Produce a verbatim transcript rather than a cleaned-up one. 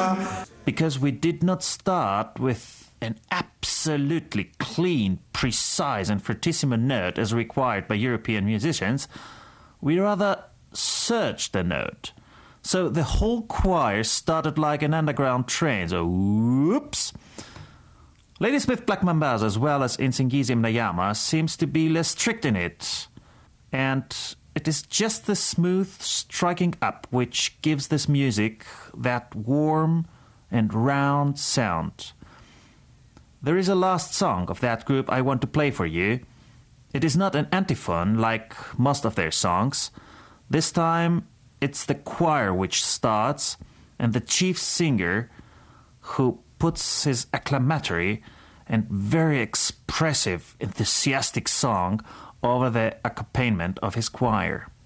Because we did not start with an absolutely clean, precise and fortissimo note as required by European musicians, we rather searched the note. So the whole choir started like an underground train, so whoops. Ladysmith Black Mambazo, as well as Nsingizzi Mnayama, seems to be less strict in it. And it is just the smooth striking up which gives this music that warm and round sound. There is a last song of that group I want to play for you. It is not an antiphon like most of their songs. This time it's the choir which starts and the chief singer who puts his acclamatory and very expressive, enthusiastic song over the accompaniment of his choir.